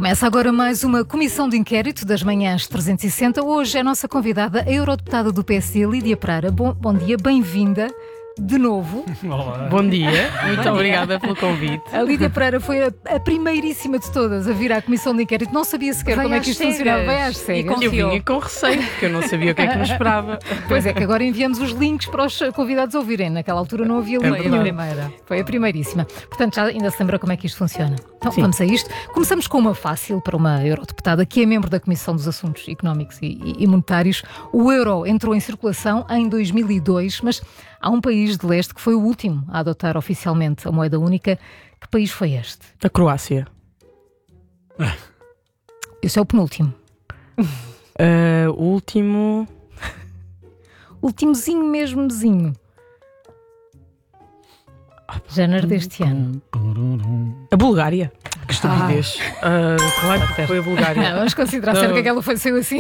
Começa agora mais uma comissão de inquérito das manhãs 360. Hoje é a nossa convidada, a eurodeputada do PSD, Lídia Pereira. Bom dia, bem-vinda de novo. Olá. Bom dia, muito obrigada pelo convite. A Lídia Pereira foi a primeiríssima de todas a vir à comissão de inquérito. Não sabia sequer como é que isto funcionava. Vai às cegas. Eu vinha com receio, porque eu não sabia o que é que me esperava. Pois é, que agora enviamos os links para os convidados ouvirem. Naquela altura não havia link nenhum. Foi a primeiríssima. Portanto, já ainda se lembra como é que isto funciona. Então, Sim. Vamos a isto. Começamos com uma fácil para uma eurodeputada que é membro da Comissão dos Assuntos Económicos e Monetários. O euro entrou em circulação em 2002, mas há um país de leste que foi o último a adotar oficialmente a moeda única. Que país foi este? A Croácia. Esse é o penúltimo. O último. Ultimozinho mesmozinho. Janeiro deste ano. A Bulgária. Que estupidez. Claro que foi a Bulgária. Não, vamos considerar sempre que aquela foi saiu assim.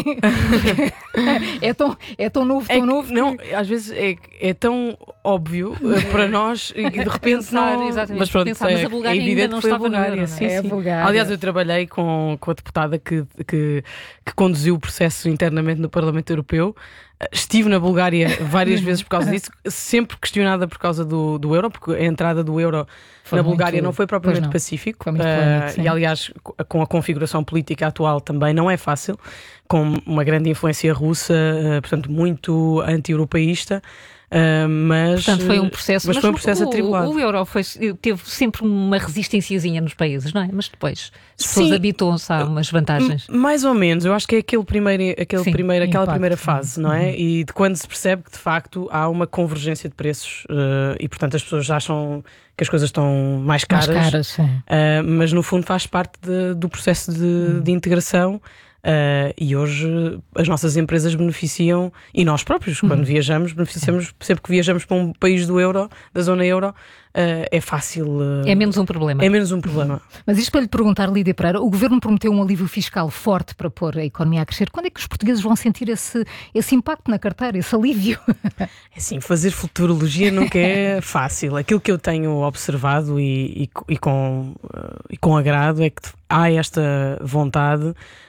é tão novo, tão novo. Não, às vezes é tão óbvio para nós e de repente não. Exatamente. Mas pronto, Pensar, mas a Bulgária é evidente ainda não que foi a estava no Bulgária. euro, não é? Sim, É a sim. Bulgária. Aliás, eu trabalhei com a deputada que conduziu o processo internamente no Parlamento Europeu. Estive na Bulgária várias vezes por causa disso, sempre questionada por causa do euro, porque a entrada do euro Foi na Bulgária muito- não foi propriamente pois não. pacífico. Foi muito polémico, sim. E aliás, com a configuração política atual também não é fácil, com uma grande influência russa, portanto muito anti-europeísta. Mas, Portanto, foi um processo. mas foi um processo atribulado. O euro teve sempre uma resistênciazinha nos países, não é? Mas depois as pessoas Sim. habituam-se a umas vantagens. Mais ou menos, eu acho que é aquela Sim, primeira impacto, fase, não é? E de quando se percebe que de facto há uma convergência de preços e portanto as pessoas já acham que as coisas estão mais Mais caras, caras, sim. mas no fundo faz parte do processo de integração. E hoje as nossas empresas beneficiam, e nós próprios, quando viajamos, beneficiamos sempre que viajamos para um país do euro, da zona euro, é fácil. É menos um problema. É menos um problema. Mas isto para lhe perguntar, Lídia Pereira, o Governo prometeu um alívio fiscal forte para pôr a economia a crescer. Quando é que os portugueses vão sentir esse impacto na carteira, esse alívio? Assim, fazer futurologia nunca é fácil. Aquilo que eu tenho observado e com agrado é que há esta vontade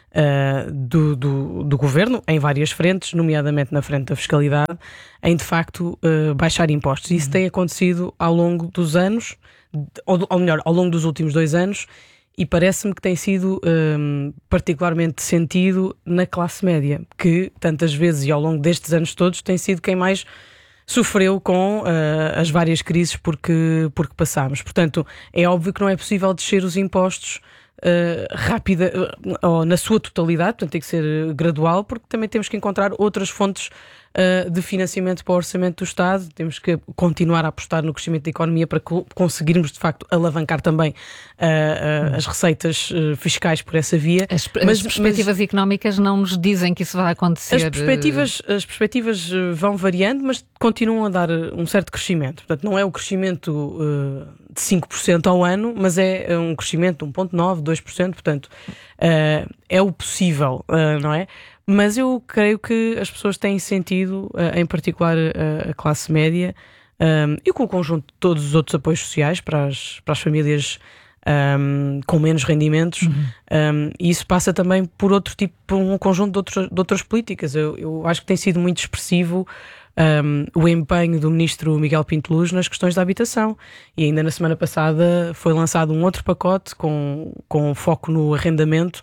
do Governo, em várias frentes, nomeadamente na frente da fiscalidade, em de facto baixar impostos. Isso tem acontecido ao longo dos anos, ou melhor, ao longo dos últimos 2 anos, e parece-me que tem sido particularmente sentido na classe média, que tantas vezes e ao longo destes anos todos tem sido quem mais sofreu com as várias crises porque passámos. Portanto, é óbvio que não é possível descer os impostos rápida ou na sua totalidade, portanto tem que ser gradual, porque também temos que encontrar outras fontes de financiamento para o orçamento do Estado. Temos que continuar a apostar no crescimento da economia para conseguirmos de facto alavancar também as receitas fiscais por essa via. As perspectivas económicas não nos dizem que isso vai acontecer. As perspectivas vão variando, mas continuam a dar um certo crescimento. Portanto, não é o crescimento de 5% ao ano, mas é um crescimento de 1,9%, 2%. Portanto, é o possível, não é? Mas eu creio que as pessoas têm sentido, em particular a classe média, e com o conjunto de todos os outros apoios sociais para as famílias com menos rendimentos, e isso passa também por um conjunto de outras políticas. Eu acho que tem sido muito expressivo o empenho do Ministro Miguel Pinto Luz nas questões da habitação, e ainda na semana passada foi lançado um outro pacote com foco no arrendamento.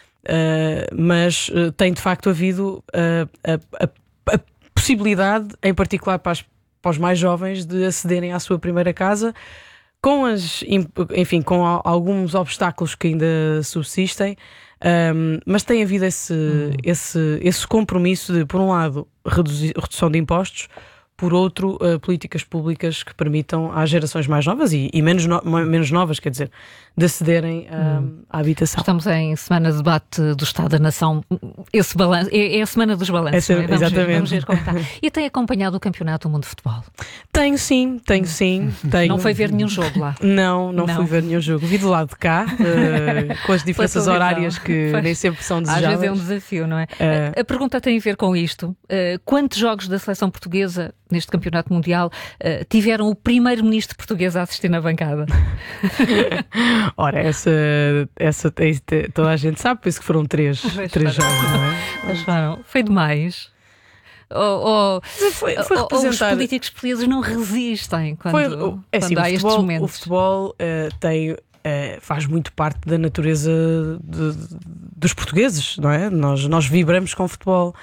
Mas tem de facto havido a possibilidade, em particular para os mais jovens, de acederem à sua primeira casa, com alguns obstáculos que ainda subsistem, mas tem havido esse compromisso de, por um lado, redução de impostos, por outro, políticas públicas que permitam às gerações mais novas e menos novas, quer dizer, de acederem à habitação. Estamos em semana de debate do Estado da Nação. Esse balanço, é a semana dos balanços. Não é? Exatamente. Vamos ver como está. E tem acompanhado o Campeonato do Mundo de Futebol? Tenho sim. Não foi ver nenhum jogo lá? Não fui ver nenhum jogo. Vi do lado de cá, com as diferenças horárias que nem sempre são desejáveis. Às vezes é um desafio, não é? A pergunta tem a ver com isto. Quantos jogos da seleção portuguesa neste campeonato mundial tiveram o primeiro-ministro português a assistir na bancada? Ora, essa toda a gente sabe, penso que foram três jogos, não é? Mas foi demais. Foi representar... Os políticos portugueses não resistem quando há estes momentos. O futebol faz muito parte da natureza dos portugueses, não é? Nós vibramos com o futebol.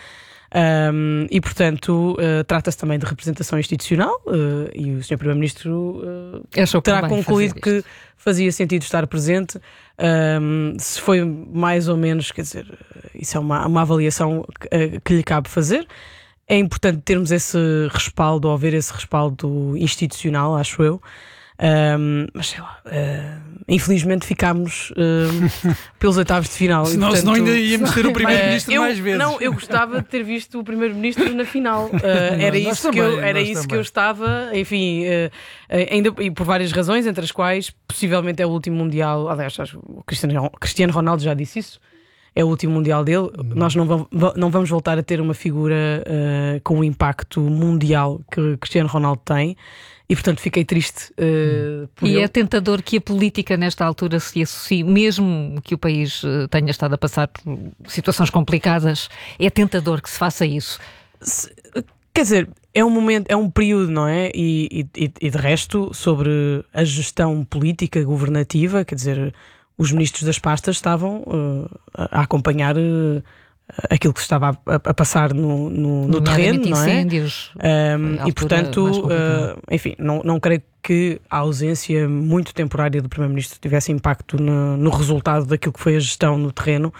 E portanto trata-se também de representação institucional, e o Sr. Primeiro-Ministro terá concluído que fazia sentido estar presente. Se foi mais ou menos, quer dizer, isso é uma avaliação que lhe cabe fazer. É importante termos esse respaldo, ou haver esse respaldo institucional, acho eu. Mas sei lá, infelizmente ficámos pelos oitavos de final. Senão ainda íamos ter o Primeiro-Ministro mais vezes. Não, eu gostava de ter visto o Primeiro-Ministro na final. Era isso que eu estava, enfim, ainda, e por várias razões, entre as quais possivelmente é o último Mundial. Aliás, o Cristiano Ronaldo já disse isso. É o último Mundial dele. Nós não vamos voltar a ter uma figura com o impacto mundial que Cristiano Ronaldo tem. E, portanto, fiquei triste por ele. É tentador que a política, nesta altura, se associe, mesmo que o país tenha estado a passar por situações complicadas, é tentador que se faça isso. Quer dizer, é um momento, é um período, não é? E de resto, sobre a gestão política, governativa, quer dizer, os ministros das pastas estavam a acompanhar aquilo que se estava a passar no terreno, não é? Incêndios, e portanto, enfim, não creio que a ausência muito temporária do Primeiro-Ministro tivesse impacto no resultado daquilo que foi a gestão no terreno,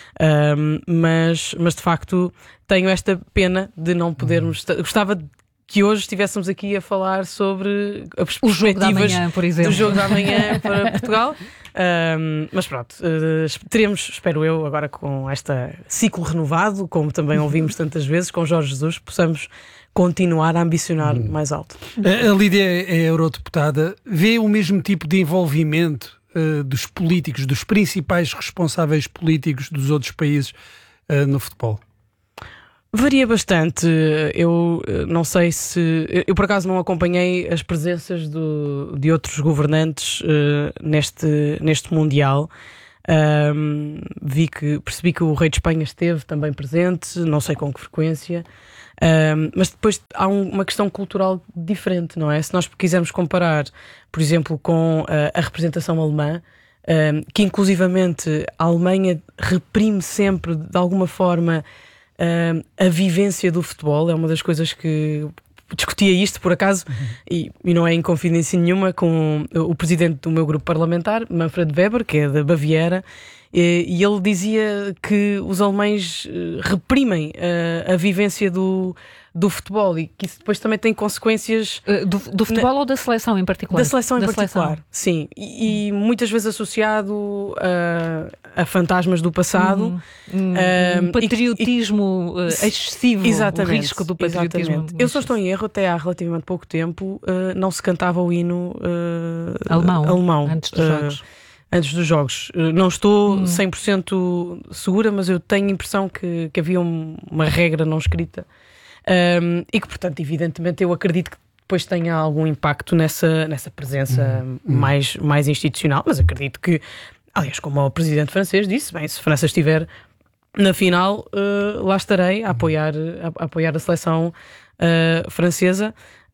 mas de facto tenho esta pena de não podermos... Gostava que hoje estivéssemos aqui a falar sobre as o jogo da manhã, por exemplo. Do jogo da manhã para Portugal. Mas pronto, teremos, espero eu, agora com este ciclo renovado, como também ouvimos tantas vezes, com Jorge Jesus, possamos continuar a ambicionar mais alto. A Lídia é eurodeputada. Vê o mesmo tipo de envolvimento dos políticos, dos principais responsáveis políticos dos outros países no futebol? Varia bastante. Eu não sei se... Eu por acaso não acompanhei as presenças de outros governantes neste Mundial. Percebi que o rei de Espanha esteve também presente, não sei com que frequência. Mas depois há uma questão cultural diferente, não é? Se nós quisermos comparar, por exemplo, com a representação alemã, que inclusivamente a Alemanha reprime sempre, de alguma forma, a vivência do futebol. É uma das coisas que discutia isto, por acaso, e não é em confidência nenhuma, com o presidente do meu grupo parlamentar, Manfred Weber, que é da Baviera, e ele dizia que os alemães reprimem a vivência do futebol, e que isso depois também tem consequências... Do futebol ou da seleção em particular? Da seleção em particular, sim. E muitas vezes associado a fantasmas do passado. Um patriotismo excessivo. Exatamente, o risco do patriotismo. Exatamente. Eu só estou em erro, até há relativamente pouco tempo não se cantava o hino alemão antes dos jogos. Não estou 100% segura, mas eu tenho a impressão que havia uma regra não escrita. E que, portanto, evidentemente, eu acredito que depois tenha algum impacto nessa presença mais institucional, mas acredito que, aliás, como o presidente francês disse, bem, se a França estiver na final, lá estarei a apoiar a seleção francesa,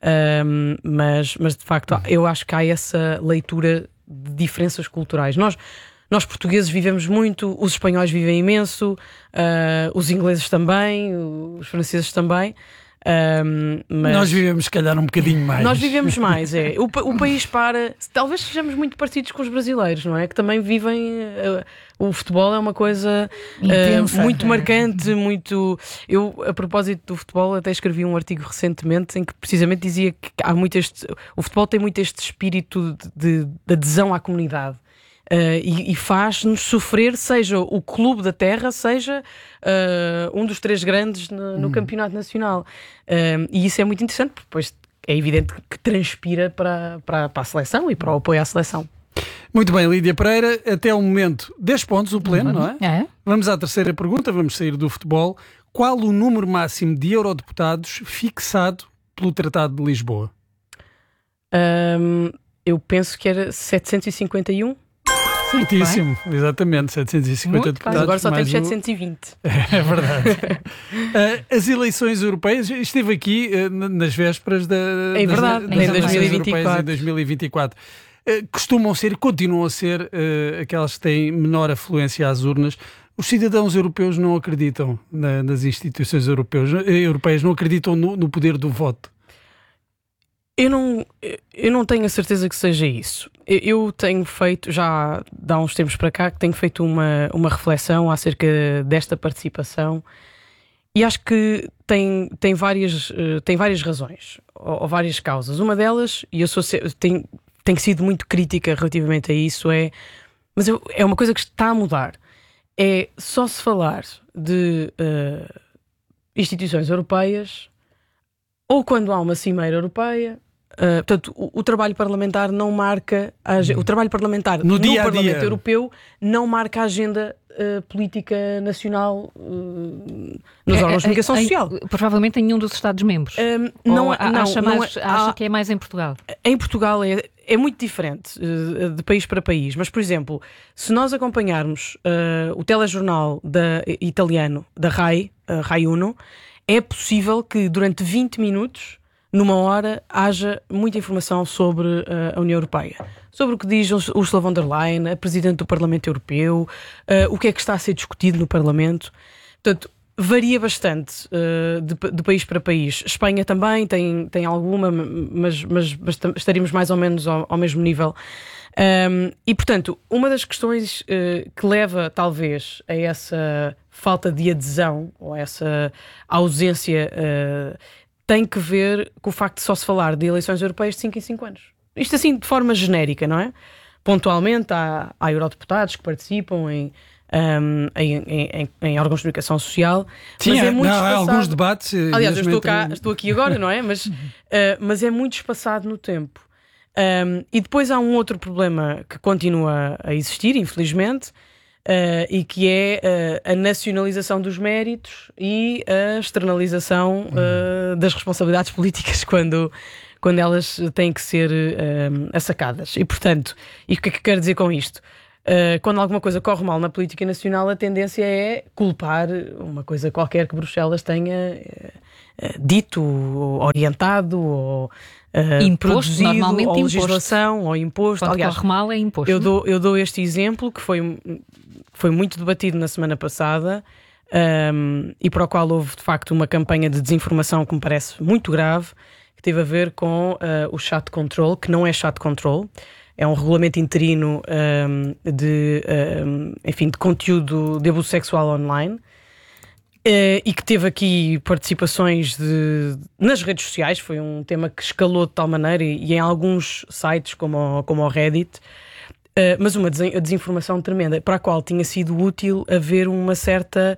mas de facto eu acho que há essa leitura de diferenças culturais. Nós portugueses vivemos muito, os espanhóis vivem imenso, os ingleses também, os franceses também. Mas nós vivemos, se calhar, um bocadinho mais. Nós vivemos mais, é. O país talvez sejamos muito parecidos com os brasileiros, não é? Que também vivem... o futebol é uma coisa intensa, muito marcante, muito... Eu, a propósito do futebol, até escrevi um artigo recentemente em que precisamente dizia que há muito o futebol tem muito este espírito de adesão à comunidade. E faz-nos sofrer, seja o clube da terra, seja um dos três grandes no campeonato nacional. E isso é muito interessante, porque depois é evidente que transpira para a seleção e para o apoio à seleção. Muito bem, Lídia Pereira, até o momento 10 pontos o pleno, não é? É. Vamos à terceira pergunta, vamos sair do futebol. Qual o número máximo de eurodeputados fixado pelo Tratado de Lisboa? Eu penso que era 751. Certíssimo, exatamente, 750 deputados. Agora só temos mais 720. É verdade. As eleições europeias, esteve aqui nas vésperas É verdade, das em eleições 2024. europeias em 2024. Costumam ser e continuam a ser aquelas que têm menor afluência às urnas. Os cidadãos europeus não acreditam nas instituições europeias, não acreditam no poder do voto. Eu não tenho a certeza que seja isso. Eu tenho feito, já há uns tempos para cá, que tenho feito uma reflexão acerca desta participação e acho que tem várias razões ou várias causas. Uma delas, e eu tenho sido muito crítica relativamente a isso, mas é uma coisa que está a mudar. É só se falar de instituições europeias ou quando há uma cimeira europeia. Portanto, o trabalho parlamentar não marca o trabalho parlamentar no Parlamento Europeu não marca a agenda política nacional nos órgãos de comunicação social. Provavelmente em nenhum dos Estados-membros. Acha que é mais em Portugal? Em Portugal é muito diferente de país para país, mas, por exemplo, se nós acompanharmos o telejornal italiano da Rai Uno, é possível que durante 20 minutos, numa hora, haja muita informação sobre a União Europeia. Sobre o que diz Ursula von der Leyen, a Presidente do Parlamento Europeu, o que é que está a ser discutido no Parlamento. Portanto, varia bastante de país para país. Espanha também tem alguma, mas estaríamos mais ou menos ao mesmo nível. E, portanto, uma das questões que leva, talvez, a essa falta de adesão ou a essa ausência tem que ver com o facto de só se falar de eleições europeias de 5 em 5 anos. Isto assim de forma genérica, não é? Pontualmente há eurodeputados que participam em órgãos de comunicação social. Sim, mas há alguns debates. Aliás, eu estou aqui agora, não é? Mas é muito espaçado no tempo. E depois há um outro problema que continua a existir, infelizmente, e que é a nacionalização dos méritos e a externalização das responsabilidades políticas quando elas têm que ser assacadas. E, portanto, o que é que quero dizer com isto? Quando alguma coisa corre mal na política nacional, a tendência é culpar uma coisa qualquer que Bruxelas tenha dito, ou orientado, ou imposto, normalmente ou imposto. Legislação, ou imposto. Quando Aliás, corre mal é imposto. Eu dou este exemplo que foi muito debatido na semana passada e para o qual houve de facto uma campanha de desinformação que me parece muito grave, que teve a ver com o chat control, que não é chat control, é um regulamento interino de conteúdo de abuso sexual online. E que teve aqui participações nas redes sociais. Foi um tema que escalou de tal maneira e em alguns sites como o Reddit, mas uma desinformação tremenda, para a qual tinha sido útil haver um certo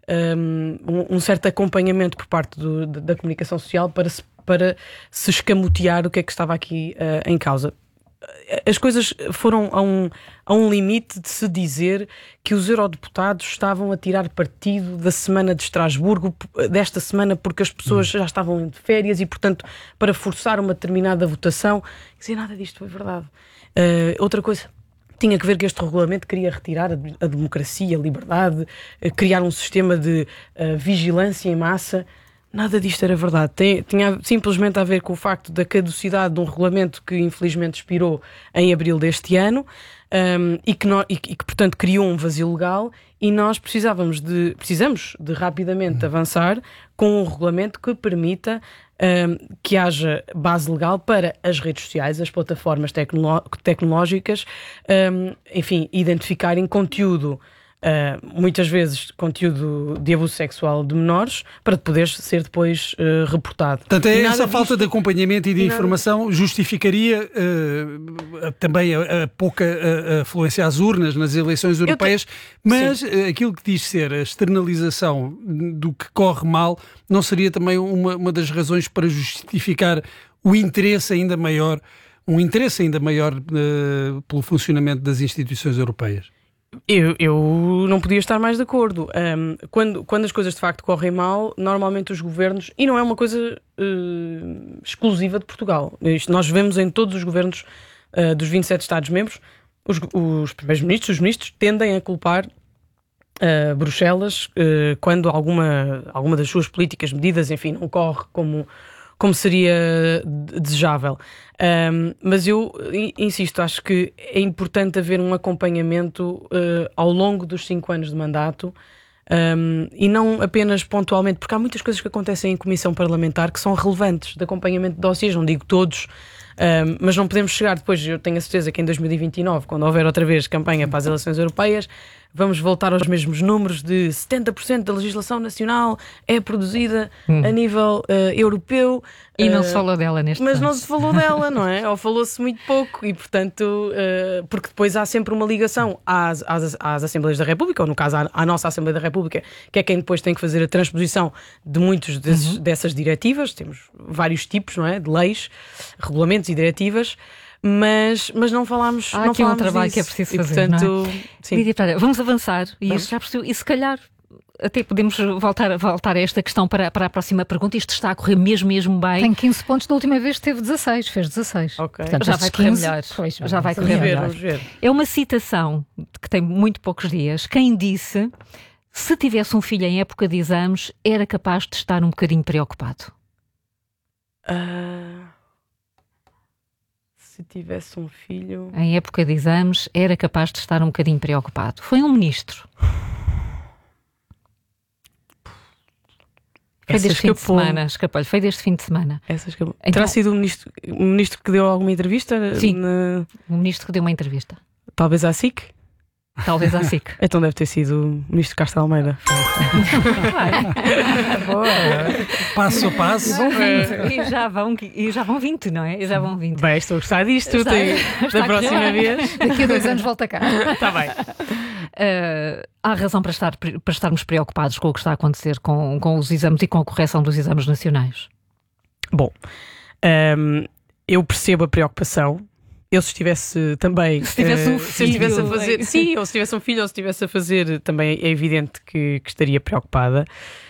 acompanhamento por parte da comunicação social para se escamotear o que é que estava aqui em causa. As coisas foram a um limite de se dizer que os eurodeputados estavam a tirar partido da semana de Estrasburgo, desta semana, porque as pessoas já estavam de férias e, portanto, para forçar uma determinada votação. Quer dizer, nada disto foi verdade. Outra coisa tinha que ver que este regulamento queria retirar a democracia, a liberdade, criar um sistema de vigilância em massa. Nada disto era verdade. Tinha simplesmente a ver com o facto da caducidade de um regulamento que infelizmente expirou em abril deste ano e que portanto criou um vazio legal, e nós precisamos de rapidamente avançar com um regulamento que permita que haja base legal para as redes sociais, as plataformas tecnológicas, identificarem conteúdo, muitas vezes conteúdo de abuso sexual de menores, para poder ser depois reportado. Portanto, essa falta de acompanhamento e de informação justificaria também a pouca afluência às urnas nas eleições europeias, mas aquilo que diz ser a externalização do que corre mal não seria também uma das razões para justificar o interesse ainda maior, pelo funcionamento das instituições europeias? Eu não podia estar mais de acordo. Quando as coisas de facto correm mal, normalmente os governos, e não é uma coisa exclusiva de Portugal, nós vemos em todos os governos dos 27 Estados-membros, os primeiros-ministros, os ministros, tendem a culpar Bruxelas quando alguma das suas políticas, medidas, enfim, não corre como seria desejável. Mas eu insisto, acho que é importante haver um acompanhamento ao longo dos 5 anos de mandato, e não apenas pontualmente, porque há muitas coisas que acontecem em comissão parlamentar que são relevantes de acompanhamento de dossiês, não digo todos, mas não podemos chegar depois. Eu tenho a certeza que em 2029, quando houver outra vez campanha para as eleições europeias, vamos voltar aos mesmos números de 70% da legislação nacional é produzida a nível europeu. E não se falou dela neste Mas caso. não se falou dela, não é? Ou falou-se muito pouco e, portanto, porque depois há sempre uma ligação às Assembleias da República, ou no caso à nossa Assembleia da República, que é quem depois tem que fazer a transposição de muitos dessas diretivas. Temos vários tipos, não é? De leis, regulamentos e diretivas. Mas não falámos. Há não aqui um falámos trabalho disso. que é preciso e, fazer, portanto, não é? sim. Lídia Pereira, vamos avançar e isto já percebeu. E se calhar até podemos voltar a esta questão para a próxima pergunta. Isto está a correr mesmo bem. Tem 15 pontos, da última vez teve 16, fez 16. Ok. Portanto, Já vai correr 15, melhor. Pois, Já vai correr Vamos ver, melhor. vamos ver. É uma citação que tem muito poucos dias. Quem disse: se tivesse um filho em época de exames, era capaz de estar um bocadinho preocupado? Se tivesse um filho. Em época de exames, era capaz de estar um bocadinho preocupado. Foi um ministro. Foi deste fim de semana, escapou-lhe. Foi deste fim de semana. Então, Então- terá sido o ministro que deu alguma entrevista? Sim. Um ministro que deu uma entrevista. Talvez à SIC? Talvez à SIC. Então deve ter sido o ministro Castro Almeida. Passo a passo. E já vão 20, não é? E já vão 20. Bem, estou a gostar disto. Está Da próxima a correr. vez. Daqui a 2 anos volta cá. Está bem. Há razão para estarmos preocupados com o que está a acontecer com os exames e com a correção dos exames nacionais. Bom, eu percebo a preocupação. Eu, se estivesse também. Se tivesse um se estivesse a filho. fazer. Sim, ou se tivesse um filho, ou se estivesse a fazer, também é evidente que estaria preocupada.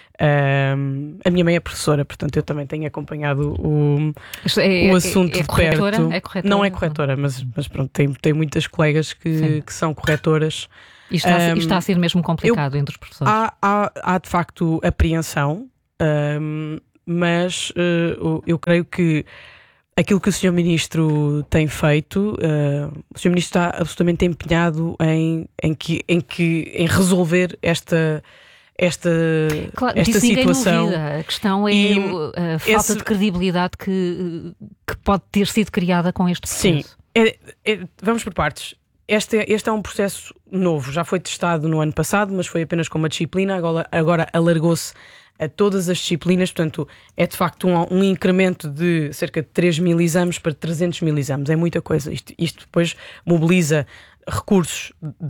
A minha mãe é professora, portanto eu também tenho acompanhado o assunto de corretora? perto. É corretora? Não é corretora, mas pronto, tem muitas colegas que são corretoras. E está a ser mesmo complicado entre os professores. Há de facto apreensão, mas eu creio que aquilo que o Sr. Ministro tem feito, o Sr. Ministro está absolutamente empenhado em resolver esta Claro, disso ninguém situação. duvida. A questão é a falta de credibilidade que pode ter sido criada com este processo. Sim, vamos por partes. Este é um processo novo, já foi testado no ano passado, mas foi apenas com uma disciplina, agora alargou-se a todas as disciplinas, portanto é de facto um incremento de cerca de 3.000 exames para 300.000 exames, é muita coisa. Isto depois mobiliza recursos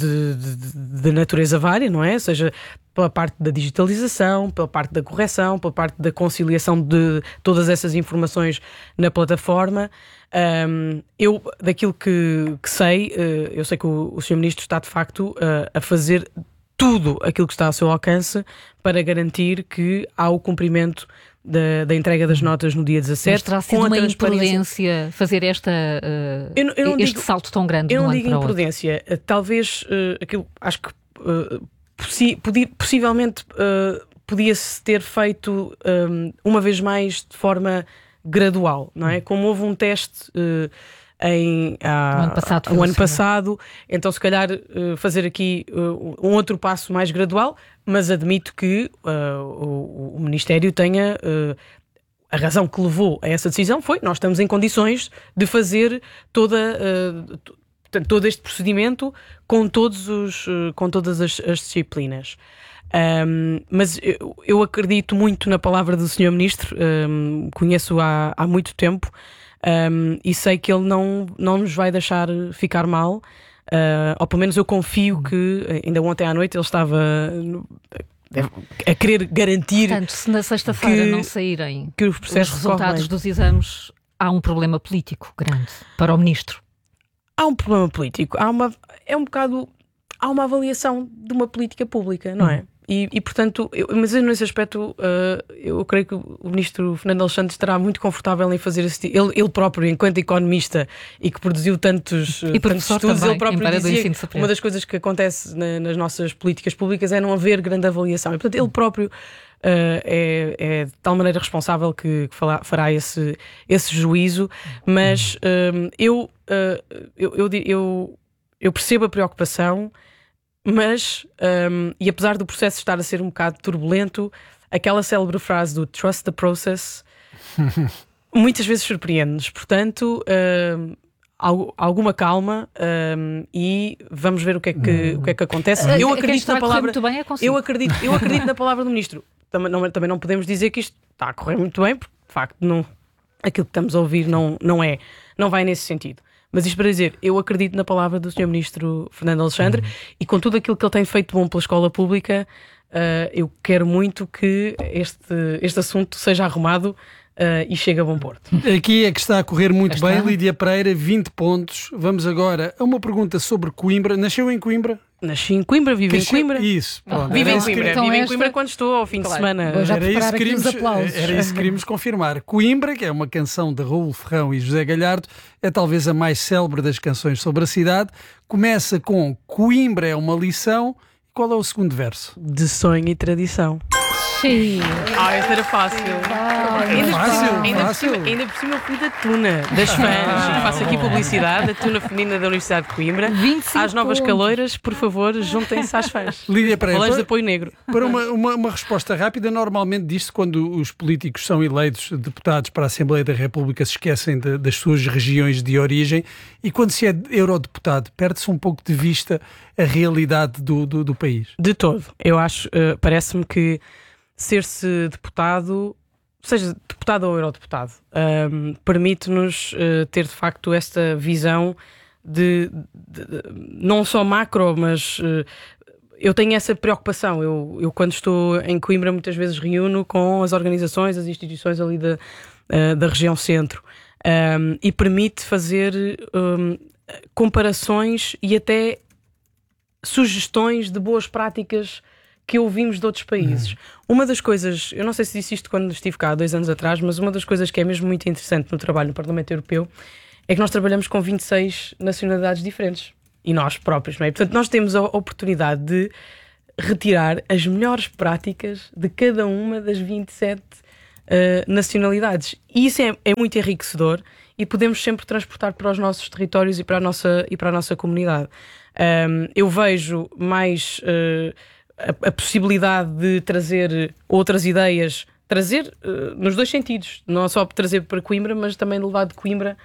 de natureza vária, não é? Ou seja, pela parte da digitalização, pela parte da correção, pela parte da conciliação de todas essas informações na plataforma. Eu, daquilo que sei, eu sei que o Sr. Ministro está de facto a fazer tudo aquilo que está ao seu alcance para garantir que há o cumprimento da entrega das notas no dia 17. Mas terá sido uma imprudência fazer este salto tão grande. Eu de um não ano digo para o outro. imprudência, talvez aquilo, acho que possivelmente podia-se ter feito uma vez mais de forma gradual, não é? Como houve um teste no ano passado, então se calhar fazer aqui um outro passo mais gradual, mas admito que o Ministério tenha a razão que levou a essa decisão foi: nós estamos em condições de fazer todo este procedimento com todas as disciplinas. Mas eu acredito muito na palavra do Sr. Ministro, conheço-o há muito tempo. E sei que ele não nos vai deixar ficar mal, ou pelo menos eu confio que ainda ontem à noite ele estava a querer garantir. Portanto, se na sexta-feira não saírem que os resultados dos exames, há um problema político grande para o Ministro. Há um problema político, há uma avaliação de uma política pública, não é? portanto, mas nesse aspecto, eu creio que o ministro Fernando Alexandre estará muito confortável em fazer ele próprio, enquanto economista e que produziu tantos estudos, também, ele próprio dizia que uma das coisas que acontece nas nossas políticas públicas é não haver grande avaliação. E, portanto, ele próprio é de tal maneira responsável que fará esse juízo, mas eu percebo a preocupação. Mas, e apesar do processo estar a ser um bocado turbulento, aquela célebre frase do trust the process muitas vezes surpreende-nos. Portanto, alguma calma e vamos ver o que é que acontece. Eu acredito na palavra. Eu acredito na palavra do ministro. Também não podemos dizer que isto está a correr muito bem, porque de facto aquilo que estamos a ouvir não vai nesse sentido. Mas isto para dizer, eu acredito na palavra do Sr. Ministro Fernando Alexandre e com tudo aquilo que ele tem feito bom pela escola pública, eu quero muito que este assunto seja arrumado e chegue a bom porto. Aqui é que está a correr muito bem, Lídia Pereira, 20 pontos. Vamos agora a uma pergunta sobre Coimbra. Nasceu em Coimbra? Nasci em Coimbra, vivo em Coimbra. Isso, pronto. Vivo em Coimbra. Então vivo em Coimbra quando estou ao fim de semana. Era isso que queríamos confirmar. Coimbra, que é uma canção de Raul Ferrão e José Galhardo, é talvez a mais célebre das canções sobre a cidade. Começa com Coimbra é uma lição. Qual é o segundo verso? De sonho e tradição. Sim. Esta era fácil. Ainda por cima eu fui da Tuna, das fãs. Faço aqui publicidade, a Tuna Feminina da Universidade de Coimbra. Às novas caloiras, por favor, juntem-se às fãs. Lídia Pereira, Falamos de apoio negro. Para uma resposta rápida, normalmente diz-se quando os políticos são eleitos deputados para a Assembleia da República se esquecem das suas regiões de origem e quando se é eurodeputado perde-se um pouco de vista a realidade do país. De todo. Eu acho, parece-me que ser-se deputado, seja deputado ou eurodeputado, permite-nos ter de facto esta visão de não só macro, mas eu tenho essa preocupação. Eu quando estou em Coimbra muitas vezes reúno com as organizações, as instituições ali da região centro e permite fazer comparações e até sugestões de boas práticas que ouvimos de outros países. Uma das coisas, eu não sei se disse isto quando estive cá há 2 anos atrás, mas uma das coisas que é mesmo muito interessante no trabalho no Parlamento Europeu é que nós trabalhamos com 26 nacionalidades diferentes. E nós próprios, não é? Portanto, nós temos a oportunidade de retirar as melhores práticas de cada uma das 27 nacionalidades. E isso é muito enriquecedor e podemos sempre transportar para os nossos territórios e para a nossa comunidade. Eu vejo mais a possibilidade de trazer outras ideias, nos dois sentidos, não só trazer para Coimbra, mas também levar de Coimbra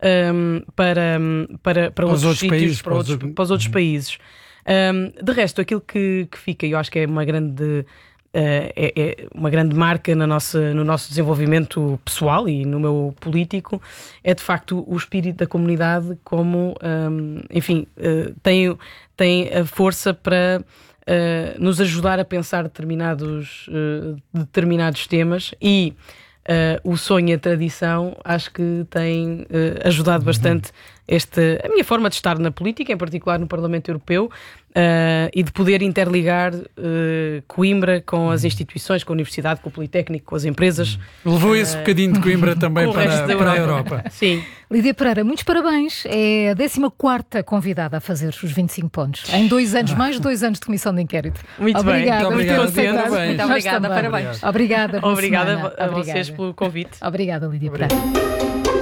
para outros sítios, para os outros países. De resto, aquilo que fica, eu acho que é uma grande uma grande marca no nosso desenvolvimento pessoal e no meu político, é de facto o espírito da comunidade como, enfim, tem a força para nos ajudar a pensar determinados temas e o sonho e a tradição acho que tem ajudado bastante a minha forma de estar na política, em particular no Parlamento Europeu, e de poder interligar Coimbra com as instituições, com a Universidade, com o Politécnico, com as empresas. Levou esse bocadinho de Coimbra também para a Europa. Sim. Lídia Pereira, muitos parabéns. É a 14ª convidada a fazer os 25 pontos. Em 2 anos, mais de 2 anos de comissão de inquérito. Muito obrigada. bem. Muito obrigada, parabéns. Obrigada a vocês pelo convite. Obrigada, Lídia Pereira.